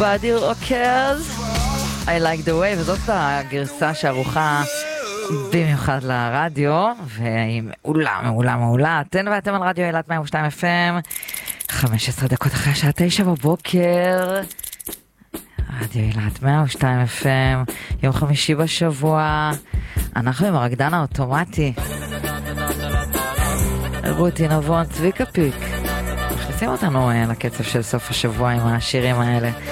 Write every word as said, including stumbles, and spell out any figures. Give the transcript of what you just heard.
Body Rockers I like the way, וזאת הגרסה שערוכה במיוחד לרדיו, והיא מעולה, מעולה, מעולה. אתן ואתם על רדיו אילת מאה ושתיים אף אם, חמש עשרה דקות אחרי השעה תשע בבוקר. רדיו אילת מאה ושתיים אף אם, יום חמישי בשבוע. אנחנו עם הרקדן האוטומטי. רותי נבון, צביקה פיק. מכניסים אותנו לקצב של סוף השבוע עם השירים האלה.